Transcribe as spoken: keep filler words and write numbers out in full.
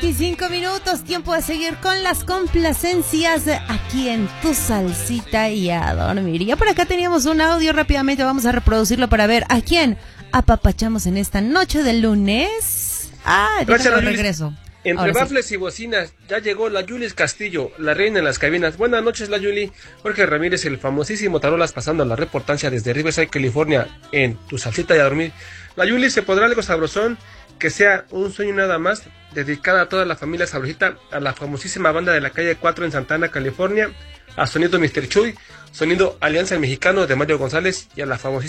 y cinco minutos, tiempo de seguir con las complacencias aquí en Tu Salsita y a dormir. Ya por acá teníamos un audio, rápidamente vamos a reproducirlo para ver a quién apapachamos en esta noche de lunes. Ah, ya tengo el regreso. Entre Ahora bafles sí. y bocinas, ya llegó la Yulis Castillo, la reina en las cabinas. Buenas noches, la Yuli. Jorge Ramírez, el famosísimo Tarolas, pasando la reportancia desde Riverside, California, en Tu Salsita y a dormir. La Yuli, ¿se podrá algo sabrosón? Que sea un sueño nada más, dedicada a toda la familia sabrosita, a la famosísima banda de la calle cuatro en Santana, California, a Sonido mister Chuy, Sonido Alianza el Mexicano de Mario González y a la famosísima